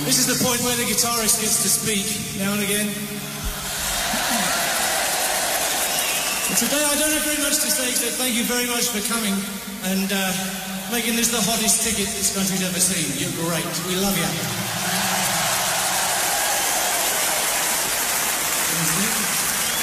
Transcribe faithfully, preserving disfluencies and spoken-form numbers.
This is the point where the guitarist gets to speak now and again. But today I don't have very much to say except thank you very much for coming and uh, making this the hottest ticket this country's ever seen. You're great. We love you.